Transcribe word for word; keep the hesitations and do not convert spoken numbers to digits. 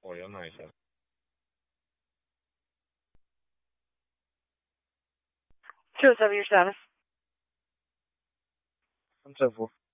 Oi, eu não, já. Sure, what's up your status? I'm Jeff Wolf.